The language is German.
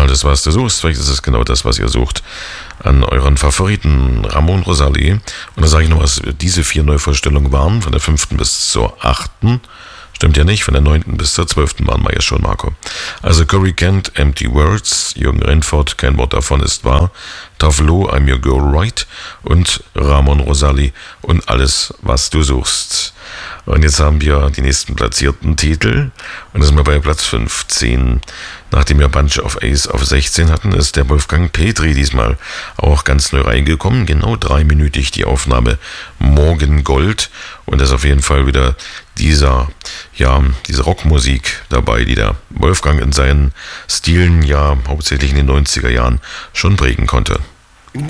Alles, was du suchst, vielleicht ist es genau das, was ihr sucht an euren Favoriten Ramon Rosalie. Und da sage ich noch, was diese 4 Neuvorstellungen waren, von der 5. bis zur 8. Stimmt ja nicht, von der 9. bis zur 12. waren wir ja schon, Marco. Also Cory Kent, Empty Words, Jürgen Renfort, Kein Wort davon ist wahr, Tove Lo, I'm Your Girl Right und Ramon Rosalie und Alles, was du suchst. Und jetzt haben wir die nächsten platzierten Titel. Und das sind wir bei Platz 15. Nachdem wir Bunch of Ace auf 16 hatten, ist der Wolfgang Petri diesmal auch ganz neu reingekommen. Genau 3-minütig die Aufnahme Morgen Gold. Und das ist auf jeden Fall wieder diese Rockmusik dabei, die der Wolfgang in seinen Stilen ja hauptsächlich in den 90er Jahren schon prägen konnte.